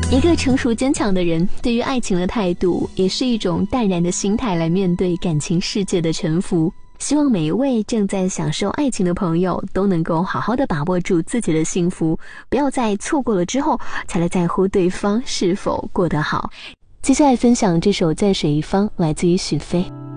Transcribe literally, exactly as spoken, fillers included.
一个成熟坚强的人对于爱情的态度，也是一种淡然的心态来面对感情世界的沉浮。希望每一位正在享受爱情的朋友都能够好好的把握住自己的幸福，不要在错过了之后才来在乎对方是否过得好。接下来分享这首《在水一方》，来自于许飞。